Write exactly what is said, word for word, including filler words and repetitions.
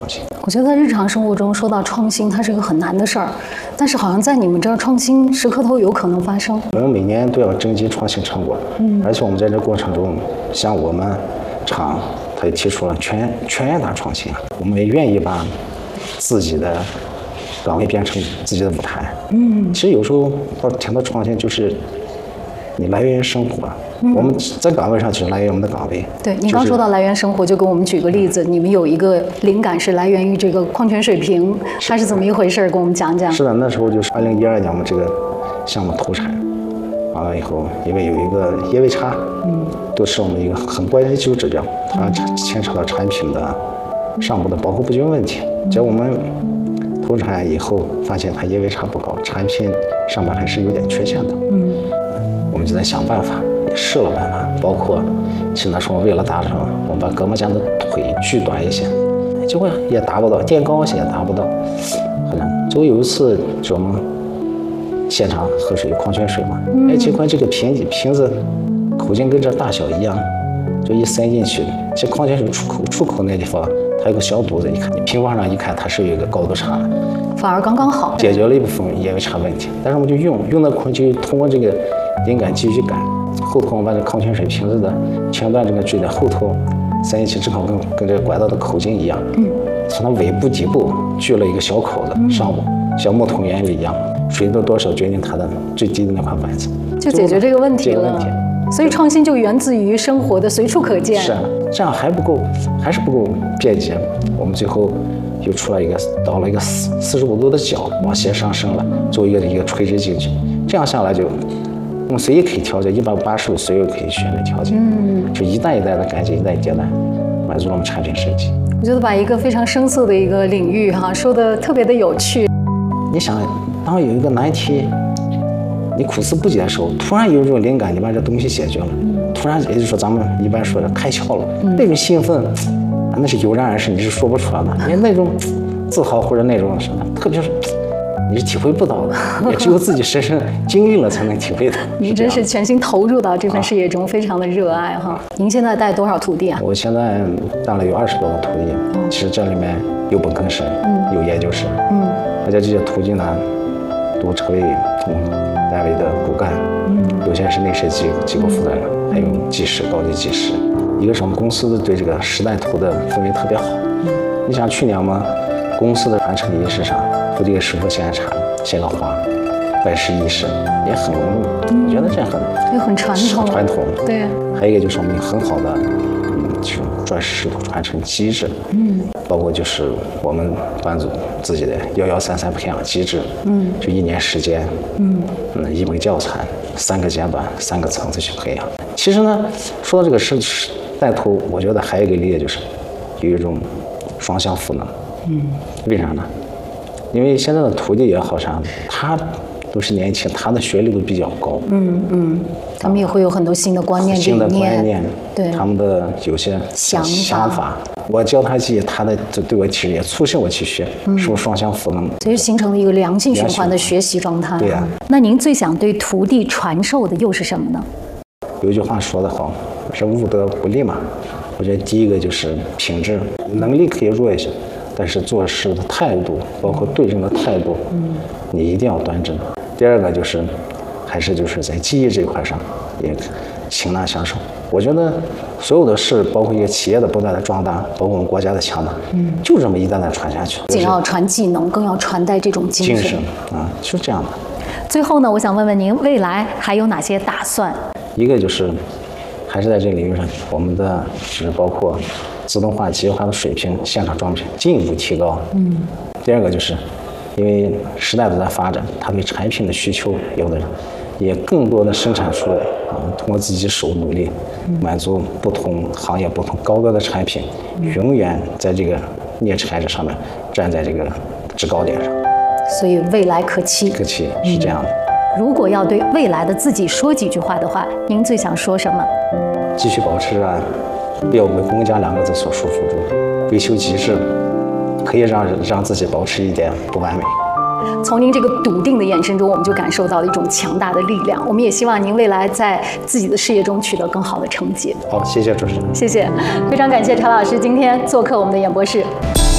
我觉得在日常生活中说到创新，它是一个很难的事儿，但是好像在你们这儿，创新时刻都有可能发生。 我们每年都要征集创新成果，嗯，而且我们在这过程中，像我们厂，他也提出了全全员大创新，我们也愿意把自己的岗位变成自己的舞台。嗯，其实有时候谈到创新，就是你来源于生活。嗯、我们在岗位上就是来源于我们的岗位。 对，您刚说到来源生活，就给我们举个例子，你们有一个灵感是来源于这个矿泉水瓶，它是怎么一回事？跟我们讲讲。 是的，那时候就是二零一二年我们这个项目投产，完了以后，因为有一个椰味茶，嗯，都是我们一个很关键的技术指标，它牵扯到产品的上部的保护不均问题。结果我们投产以后发现它椰味茶不高，产品上面还是有点缺陷的。嗯，我们就在想办法。试了办法，包括现在说为了达成，我们把隔膜间的腿锯短一些，结果也达不到，垫高一些也达不到，很难。结果有一次就我们现场喝水，矿泉水嘛，哎，结果这个瓶瓶子口径跟这大小一样，就一塞进去，这矿泉水出口出口那地方它有个小肚子，一看你平方上一看它是有一个高度差的， 反而刚刚好， 解决了一部分椰味茶问题。但是我们就用用的过程就通过这个灵感继续改。后头我们把这矿泉水瓶子的前端这个锯在后头塞进去，正好跟跟这个管道的口径一样。嗯，从它尾部底部锯了一个小口子，上部小木桶原理一样，水的多少决定它的最低的那块板子， 就解决这个问题了。所以创新就源自于生活的随处可见。 是，这样还不够，还是不够便捷。我们最后又出了一个倒了一个四四十五度的角，往斜上升了，做一个一个垂直进去，这样下来就。我们随意可以调节，一百八十度随意可以选择调节，嗯，就一代一代的改进，一代接代，满足了我们产品设计。 我觉得把一个非常生涩的一个领域哈、啊、说的特别的有趣。 你想，当有一个难题，你苦思不解的时候，突然有一种灵感，你把这东西解决了，突然也就是说咱们一般说的开窍了，嗯、那种兴奋，那是油然而生，你是说不出来的。你那种自豪或者那种什么，特别是。你是体会不到的，也只有自己深深经历了才能体会到。 您真是全心投入到这份事业中，非常的热爱哈。您现在带多少徒弟啊？ 我现在带了有二十多个徒弟，哦、其实这里面有本科生，嗯，有研究生，嗯，而且这些徒弟呢，都成为我们单位的骨干，嗯，有些是内设计机构负责人，还有技师、高级技师。一个是我们公司对这个时代图的氛围特别好。嗯、你想去年嘛，公司的传承仪式上。徒弟给师傅献茶、献个花，拜师仪式也很，我觉得这很也很传统。 传统对。 还有一个就是我们有很好的嗯这种专师徒传承机制，嗯，包括就是我们班组自己的幺幺三三培养机制，嗯，就一年时间，嗯嗯，一本教材，三个阶段、三个层次去培养。其实呢，说到这个是带徒，我觉得还有一个理解就是有一种双向赋能，嗯，为啥呢？因为现在的徒弟也好像他都是年轻，他的学历都比较高， 嗯嗯，他们也会有很多新的观念、 新的观念， 对， 他们的有些想法， 想法我教他记，他的对我其实也促使我去学，嗯、是不是双向赋能？ 所以形成了一个良性循环的学习状态。 对呀、啊。 那您最想对徒弟传授的又是什么呢？ 有一句话说得好，是务德不立嘛。我觉得第一个就是品质，能力可以弱一些。但是做事的态度，包括对人的态度，嗯，你一定要端正。第二个就是，还是就是在技艺这一块上，也倾囊相授。我觉得所有的事，包括一个企业的不断的壮大，包括我们国家的强大，嗯，就这么一代代传下去。 不仅要传技能，更要传带这种精神。 精神啊，就这样的。 最后呢，我想问问您，未来还有哪些打算？ 一个就是，还是在这个领域上，我们的是包括。自动化、机械化的水平、现场装配进一步提高。嗯。第二个就是，因为时代都在发展，它对产品的需求，有的人也更多的生产出来啊，通过自己手努力，满足不同行业、不同高端的产品，永远在这个镍产业上面站在这个制高点上。 所以未来可期。 可期是这样的。 如果要对未来的自己说几句话的话，您最想说什么？ 继续保持啊。不要为工匠两个字所束缚住，追求极致，可以让让自己保持一点不完美。 从您这个笃定的眼神中，我们就感受到了一种强大的力量。我们也希望您未来在自己的事业中取得更好的成绩。 好，谢谢主持人。 谢谢，非常感谢查老师今天做客我们的演播室。